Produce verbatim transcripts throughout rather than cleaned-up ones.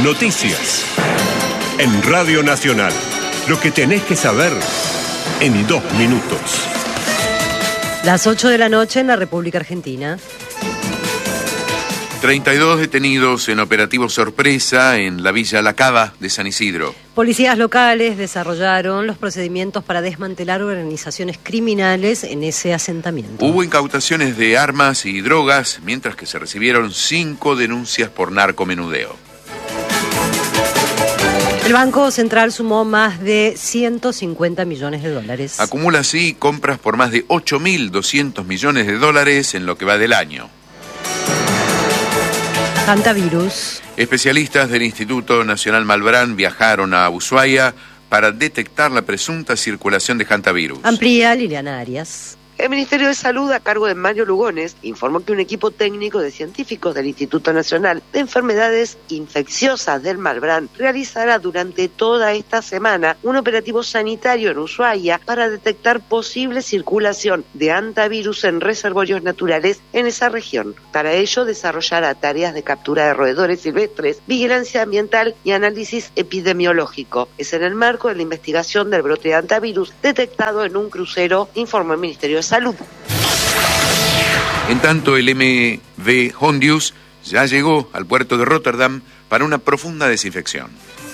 Noticias. En Radio Nacional. Lo que tenés que saber en dos minutos. Las ocho de la noche en la República Argentina. treinta y dos detenidos en operativo sorpresa en la Villa La Cava de San Isidro. Policías locales desarrollaron los procedimientos para desmantelar organizaciones criminales en ese asentamiento. Hubo incautaciones de armas y drogas, mientras que se recibieron cinco denuncias por narcomenudeo. El Banco Central sumó más de ciento cincuenta millones de dólares. Acumula así compras por más de ocho mil doscientos millones de dólares en lo que va del año. Hantavirus. Especialistas del Instituto Nacional Malbrán viajaron a Ushuaia para detectar la presunta circulación de hantavirus. Amplía Liliana Arias. El Ministerio de Salud, a cargo de Mario Lugones, informó que un equipo técnico de científicos del Instituto Nacional de Enfermedades Infecciosas del Malbrán realizará durante toda esta semana un operativo sanitario en Ushuaia para detectar posible circulación de hantavirus en reservorios naturales en esa región. Para ello, desarrollará tareas de captura de roedores silvestres, vigilancia ambiental y análisis epidemiológico. Es en el marco de la investigación del brote de hantavirus detectado en un crucero, informó el Ministerio de Salud. En tanto, el M V Hondius ya llegó al puerto de Rotterdam para una profunda desinfección.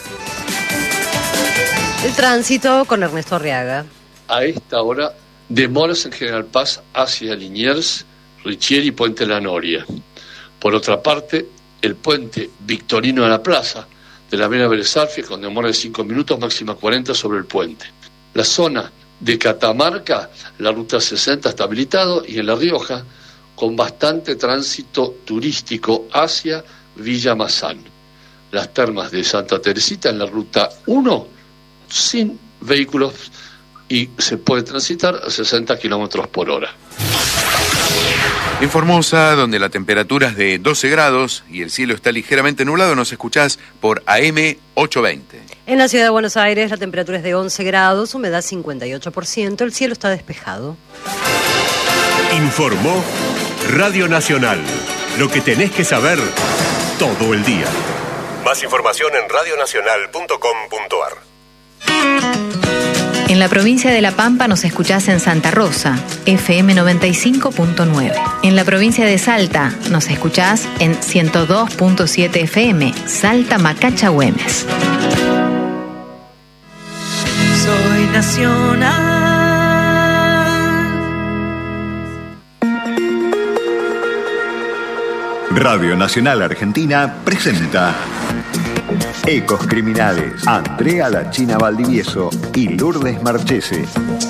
El tránsito con Ernesto Arriaga. A esta hora, demoras en General Paz hacia Liniers, Richieri y Puente La Noria. Por otra parte, el puente Victorino de la Plaza de la Avenida Vélez Arfield, con demora de cinco minutos, máxima cuarenta sobre el puente. La zona de Catamarca, la ruta sesenta está habilitado, y en La Rioja, con bastante tránsito turístico hacia Villa Mazán. Las termas de Santa Teresita en la ruta uno, sin vehículos, y se puede transitar a sesenta kilómetros por hora. En Formosa, donde la temperatura es de doce grados y el cielo está ligeramente nublado, nos escuchás por A M ochocientos veinte. En la ciudad de Buenos Aires la temperatura es de once grados, humedad cincuenta y ocho por ciento, el cielo está despejado. Informó Radio Nacional. Lo que tenés que saber todo el día. Más información en radio nacional punto com punto a r. En la provincia de La Pampa nos escuchás en Santa Rosa, F M noventa y cinco punto nueve. En la provincia de Salta nos escuchás en ciento dos punto siete F M, Salta Macacha Güemes. Soy nacional. Radio Nacional Argentina presenta Ecos Criminales. Andrea La China Valdivieso y Lourdes Marchese.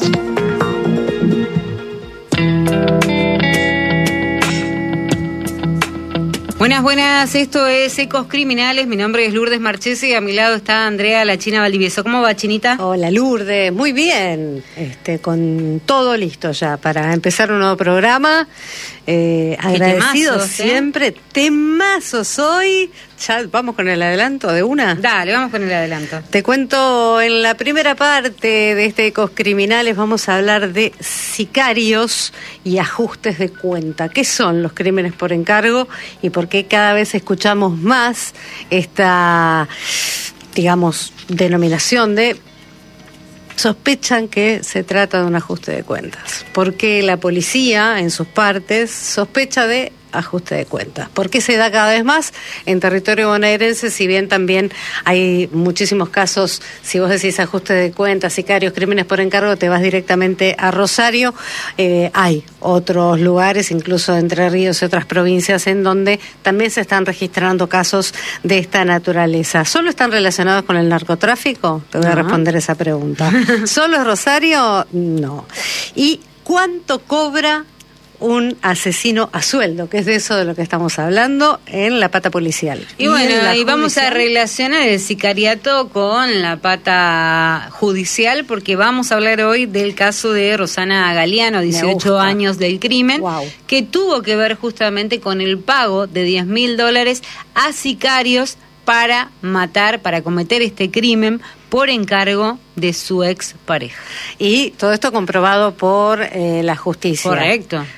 Buenas, buenas, esto es Ecos Criminales, mi nombre es Lourdes Marchese y a mi lado está Andrea La China Valdivieso. ¿Cómo va, Chinita? Hola, Lourdes, muy bien, este, con todo listo ya para empezar un nuevo programa. Eh, agradecido temazos, siempre, ¿eh? Temazos hoy. Ya vamos con el adelanto de una. Dale, vamos con el adelanto. Te cuento, en la primera parte de este Ecos Criminales vamos a hablar de sicarios y ajustes de cuenta. ¿Qué son los crímenes por encargo y por qué cada vez escuchamos más esta, digamos, denominación de sospechan que se trata de un ajuste de cuentas? Porque la policía, en sus partes, sospecha de ajuste de cuentas. ¿Por qué se da cada vez más en territorio bonaerense? Si bien también hay muchísimos casos, si vos decís ajuste de cuentas, sicarios, crímenes por encargo, te vas directamente a Rosario. Eh, hay otros lugares, incluso Entre Ríos y otras provincias, en donde también se están registrando casos de esta naturaleza. ¿Solo están relacionados con el narcotráfico? Te voy a responder esa pregunta. ¿Solo es Rosario? No. ¿Y cuánto cobra un asesino a sueldo, que es de eso de lo que estamos hablando, en la pata policial? Y, y bueno, y vamos judicial, a relacionar el sicariato con la pata judicial, porque vamos a hablar hoy del caso de Rosana Galeano, dieciocho años del crimen, wow, que tuvo que ver justamente con el pago de diez mil dólares a sicarios para matar, para cometer este crimen por encargo de su ex pareja. Y todo esto comprobado por eh, la justicia. Correcto.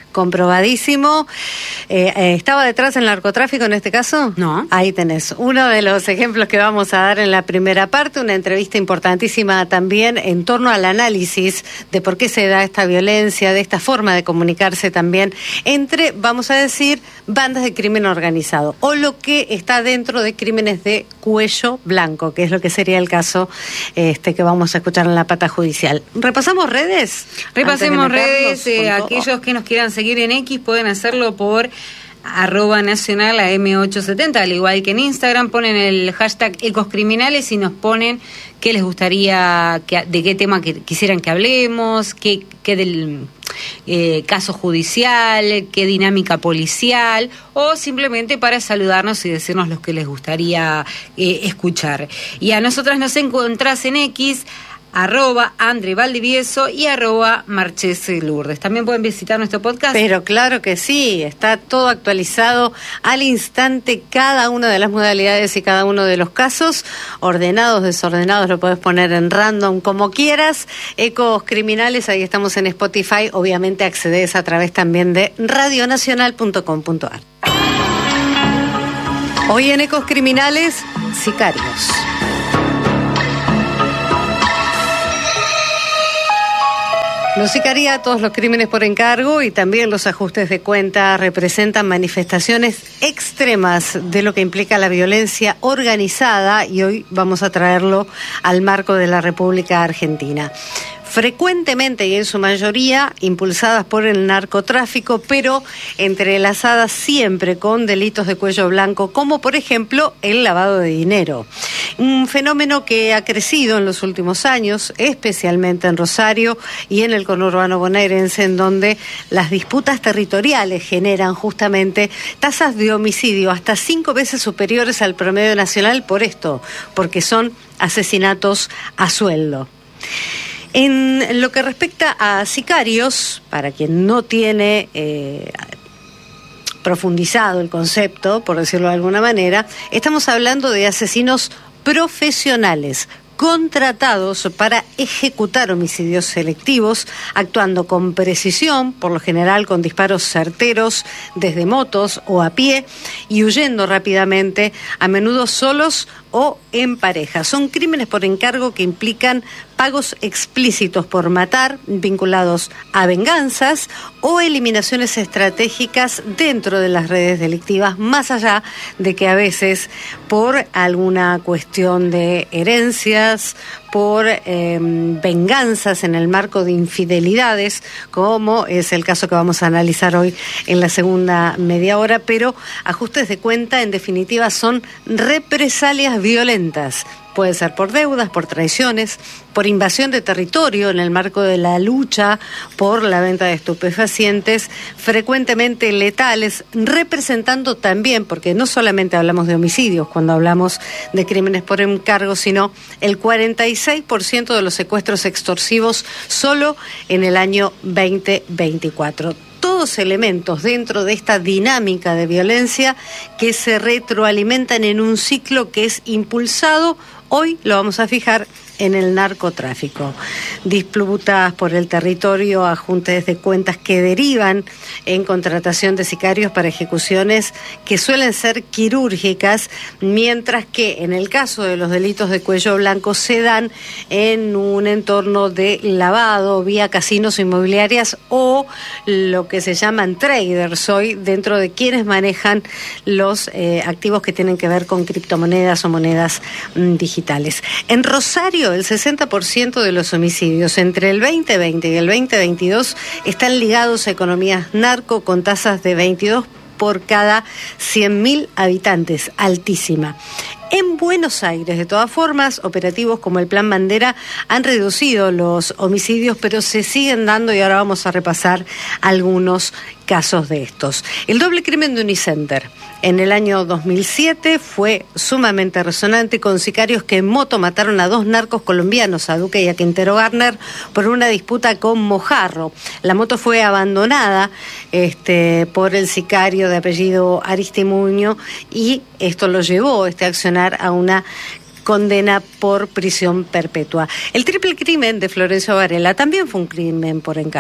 comprobadísimo. Eh, eh, ¿Estaba detrás el narcotráfico en este caso? No. Ahí tenés uno de los ejemplos que vamos a dar en la primera parte, una entrevista importantísima también en torno al análisis de por qué se da esta violencia, de esta forma de comunicarse también entre, vamos a decir, bandas de crimen organizado, o lo que está dentro de crímenes de cuello blanco, que es lo que sería el caso este que vamos a escuchar en la pata judicial. ¿Repasamos redes? Repasemos redes, eh, aquellos que nos quieran seguir en X pueden hacerlo por arroba nacional a eme ochocientos setenta, al igual que en Instagram, ponen el hashtag ecoscriminales y nos ponen qué les gustaría, que, de qué tema que quisieran que hablemos, qué, qué del eh, caso judicial, qué dinámica policial, o simplemente para saludarnos y decirnos lo que les gustaría eh, escuchar. Y a nosotras nos encontrás en X, arroba Andre Valdivieso y arroba Marchese Lourdes. También pueden visitar nuestro podcast. Pero claro que sí, está todo actualizado al instante, cada una de las modalidades y cada uno de los casos, ordenados, desordenados, lo puedes poner en random como quieras. Ecos Criminales, ahí estamos en Spotify, obviamente accedes a través también de radio nacional punto com punto a r. Hoy en Ecos Criminales, sicarios. Los sicariatos, los crímenes por encargo y también los ajustes de cuenta representan manifestaciones extremas de lo que implica la violencia organizada, y hoy vamos a traerlo al marco de la República Argentina. Frecuentemente y en su mayoría impulsadas por el narcotráfico, pero entrelazadas siempre con delitos de cuello blanco, como por ejemplo el lavado de dinero. Un fenómeno que ha crecido en los últimos años, especialmente en Rosario y en el conurbano bonaerense, en donde las disputas territoriales generan justamente tasas de homicidio hasta cinco veces superiores al promedio nacional por esto, porque son asesinatos a sueldo. En lo que respecta a sicarios, para quien no tiene eh, profundizado el concepto, por decirlo de alguna manera, estamos hablando de asesinos profesionales, contratados para ejecutar homicidios selectivos, actuando con precisión, por lo general con disparos certeros desde motos o a pie, y huyendo rápidamente, a menudo solos o en pareja. Son crímenes por encargo que implican pagos explícitos por matar, vinculados a venganzas o eliminaciones estratégicas dentro de las redes delictivas, más allá de que a veces por alguna cuestión de herencias, por eh, venganzas en el marco de infidelidades, como es el caso que vamos a analizar hoy en la segunda media hora, pero ajustes de cuenta, en definitiva, son represalias violentas. Puede ser por deudas, por traiciones, por invasión de territorio en el marco de la lucha por la venta de estupefacientes, frecuentemente letales, representando también, porque no solamente hablamos de homicidios cuando hablamos de crímenes por encargo, sino el cuarenta y seis por ciento de los secuestros extorsivos solo en el año veinte veinticuatro. Todos elementos dentro de esta dinámica de violencia que se retroalimentan en un ciclo que es impulsado, hoy lo vamos a fijar, en el narcotráfico. Disputas por el territorio, ajustes de cuentas que derivan en contratación de sicarios para ejecuciones que suelen ser quirúrgicas, mientras que en el caso de los delitos de cuello blanco se dan en un entorno de lavado vía casinos inmobiliarias o lo que se llaman traders hoy, dentro de quienes manejan los eh, activos que tienen que ver con criptomonedas o monedas mm, digitales. En Rosario, el sesenta por ciento de los homicidios entre el veinte veinte y el veinte veintidós están ligados a economías narco, con tasas de veintidós por cada cien mil habitantes, altísima. En Buenos Aires, de todas formas, operativos como el Plan Bandera han reducido los homicidios, pero se siguen dando, y ahora vamos a repasar algunos casos de estos. El doble crimen de Unicenter en el año dos mil siete fue sumamente resonante, con sicarios que en moto mataron a dos narcos colombianos, a Duque y a Quintero Garner, por una disputa con Mojarro. La moto fue abandonada este, por el sicario de apellido Aristimuño, y esto lo llevó, este accionar, a una condena por prisión perpetua. El triple crimen de Florencio Varela también fue un crimen por encargo.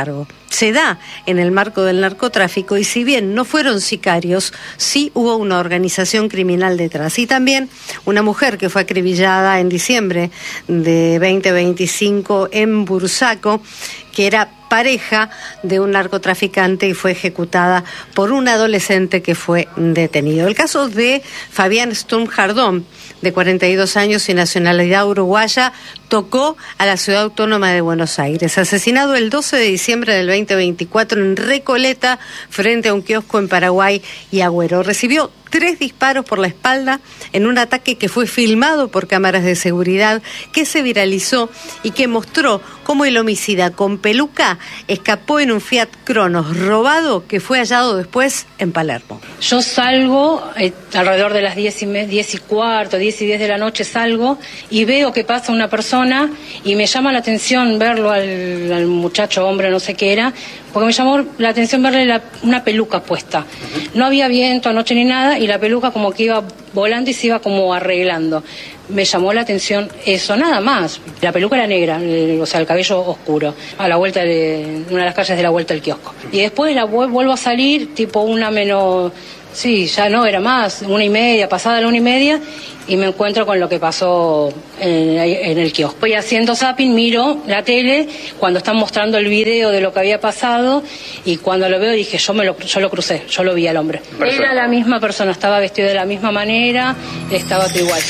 se da en el marco del narcotráfico y si bien no fueron sicarios, sí hubo una organización criminal detrás. Y también una mujer que fue acribillada en diciembre de veinte veinticinco en Bursaco, que era pareja de un narcotraficante y fue ejecutada por un adolescente que fue detenido. El caso de Fabián Sturm-Jardón, de cuarenta y dos años y nacionalidad uruguaya, tocó a la ciudad autónoma de Buenos Aires. Asesinado el doce de diciembre del veinte veinticuatro en Recoleta, frente a un kiosco en Paraguay y Agüero. Recibió tres disparos por la espalda en un ataque que fue filmado por cámaras de seguridad, que se viralizó y que mostró cómo el homicida con peluca escapó en un Fiat Cronos robado que fue hallado después en Palermo. Yo salgo eh, alrededor de las diez y, me, diez y cuarto, diez y diez de la noche salgo y veo que pasa una persona y me llama la atención verlo al, al muchacho, hombre, no sé qué era, porque me llamó la atención verle la, una peluca puesta. No había viento anoche ni nada y la peluca como que iba volando y se iba como arreglando. Me llamó la atención eso, nada más. La peluca era negra, el, o sea, el cabello oscuro, a la vuelta de una de las calles de la vuelta del kiosco. Y después la vuelvo a salir, tipo una menos, sí, ya no, era más, una y media, pasada la una y media, y me encuentro con lo que pasó en, en el kiosco. Voy haciendo zapping, miro la tele, cuando están mostrando el video de lo que había pasado, y cuando lo veo dije, yo me lo, yo lo crucé, yo lo vi al hombre. Persona. Era la misma persona, estaba vestido de la misma manera, estaba todo igual.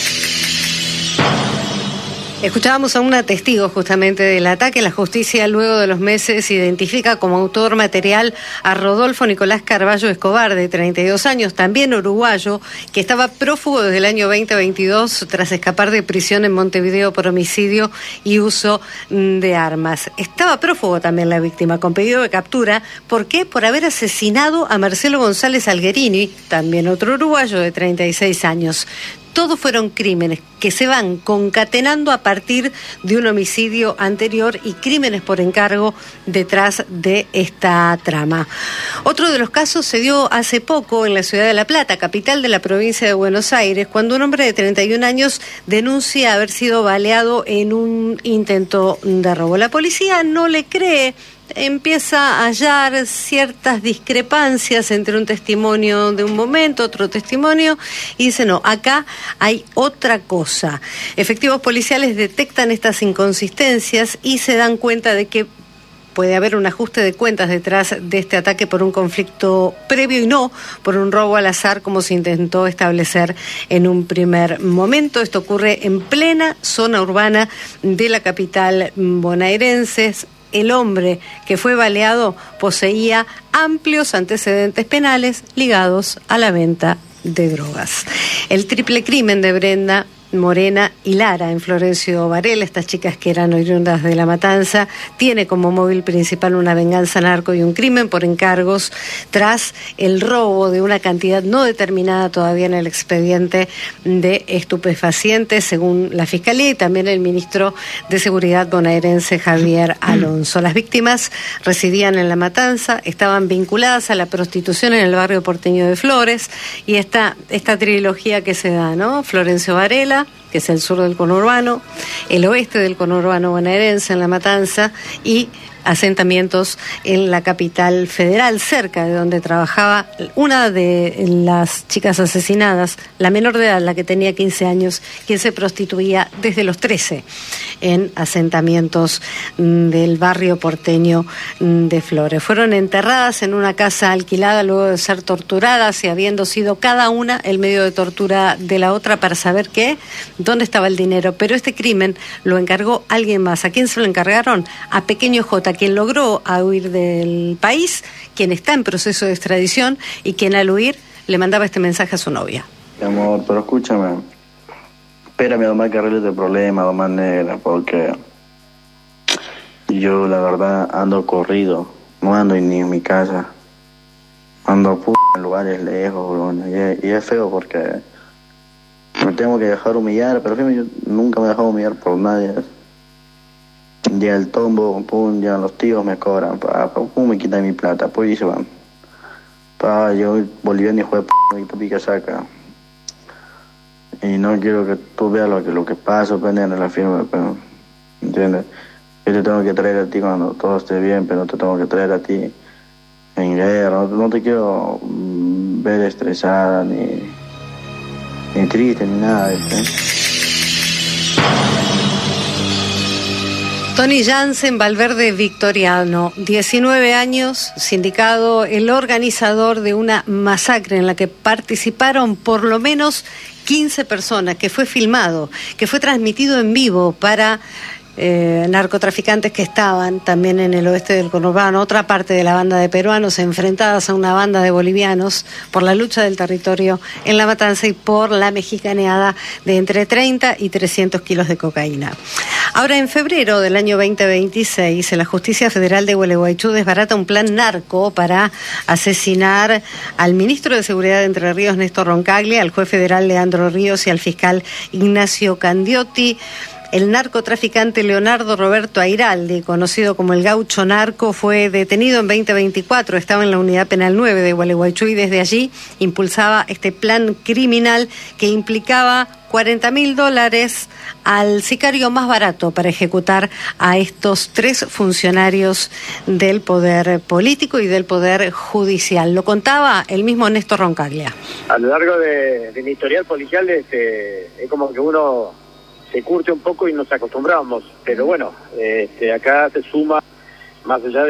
Escuchábamos a una testigo justamente del ataque. La justicia, luego de los meses, identifica como autor material a Rodolfo Nicolás Carballo Escobar, de treinta y dos años, también uruguayo, que estaba prófugo desde el año veinte veintidós tras escapar de prisión en Montevideo por homicidio y uso de armas. Estaba prófugo también la víctima, con pedido de captura. ¿Por qué? Por haber asesinado a Marcelo González Algherini, también otro uruguayo de treinta y seis años. Todos fueron crímenes que se van concatenando a partir de un homicidio anterior y crímenes por encargo detrás de esta trama. Otro de los casos se dio hace poco en la ciudad de La Plata, capital de la provincia de Buenos Aires, cuando un hombre de treinta y un años denuncia haber sido baleado en un intento de robo. La policía no le cree, empieza a hallar ciertas discrepancias entre un testimonio de un momento, otro testimonio, y dice, no, acá hay otra cosa. Efectivos policiales detectan estas inconsistencias y se dan cuenta de que puede haber un ajuste de cuentas detrás de este ataque por un conflicto previo y no por un robo al azar como se intentó establecer en un primer momento. Esto ocurre en plena zona urbana de la capital bonaerense. El hombre que fue baleado poseía amplios antecedentes penales ligados a la venta de drogas. El triple crimen de Brenda, Morena y Lara en Florencio Varela, estas chicas que eran oriundas de La Matanza, tiene como móvil principal una venganza narco y un crimen por encargos tras el robo de una cantidad no determinada todavía en el expediente de estupefacientes, según la Fiscalía y también el ministro de Seguridad bonaerense Javier Alonso. Las víctimas residían en La Matanza, estaban vinculadas a la prostitución en el barrio porteño de Flores y esta, esta trilogía que se da, ¿no? Florencio Varela, que es el sur del conurbano, el oeste del conurbano bonaerense en La Matanza y asentamientos en la capital federal, cerca de donde trabajaba una de las chicas asesinadas, la menor de edad, la que tenía quince años, quien se prostituía desde los trece en asentamientos del barrio porteño de Flores. Fueron enterradas en una casa alquilada luego de ser torturadas y habiendo sido cada una el medio de tortura de la otra para saber qué, dónde estaba el dinero. Pero este crimen lo encargó alguien más. ¿A quién se lo encargaron? A Pequeño J, quien logró huir del país, quien está en proceso de extradición y quien al huir le mandaba este mensaje a su novia. Mi amor, pero escúchame, espérame nomás que arregle este problema, nomás negra, porque yo la verdad ando corrido, no ando ni en mi casa, ando p*** en lugares lejos, bro, y, es, y es feo porque me tengo que dejar humillar, pero fíjame, yo nunca me he dejado humillar por nadie. Ya el tombo, pum, ya los tíos me cobran, pa, pa, pum, me quitan mi plata, pues y se van. Pa, yo boliviano hijo de p***, y tu pica saca. Y no quiero que tú veas lo que, lo que pasa, pendiente en la firma, pero, ¿entiendes? Yo te tengo que traer a ti cuando todo esté bien, pero no te tengo que traer a ti en guerra. No, no te quiero mm, ver estresada, ni, ni triste, ni nada de eso, ¿eh? Tony Jansen Valverde Victoriano, diecinueve años, sindicado, el organizador de una masacre en la que participaron por lo menos quince personas, que fue filmado, que fue transmitido en vivo para eh, narcotraficantes que estaban también en el oeste del conurbano, otra parte de la banda de peruanos enfrentadas a una banda de bolivianos por la lucha del territorio en La Matanza y por la mexicaneada de entre treinta y trescientos kilos de cocaína. Ahora, en febrero del año veinte veintiséis, la Justicia Federal de Gualeguaychú desbarata un plan narco para asesinar al ministro de Seguridad de Entre Ríos, Néstor Roncaglia, al juez federal Leandro Ríos y al fiscal Ignacio Candiotti. El narcotraficante Leonardo Roberto Airaldi, conocido como el Gaucho Narco, fue detenido en veinte veinticuatro, estaba en la Unidad Penal nueve de Gualeguaychú y desde allí impulsaba este plan criminal que implicaba cuarenta mil dólares al sicario más barato para ejecutar a estos tres funcionarios del poder político y del poder judicial. Lo contaba el mismo Néstor Roncaglia. A lo largo de, de mi historial policial este, es como que uno se curte un poco y nos acostumbramos, pero bueno, este, acá se suma, más allá de